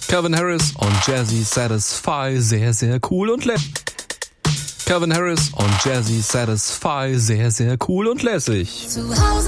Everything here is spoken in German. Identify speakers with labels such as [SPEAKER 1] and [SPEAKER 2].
[SPEAKER 1] Calvin Harris und Jazzy Satisfy, sehr, sehr cool und Calvin Harris und Jazzy Satisfy, sehr, sehr cool und lässig.
[SPEAKER 2] Zu Hause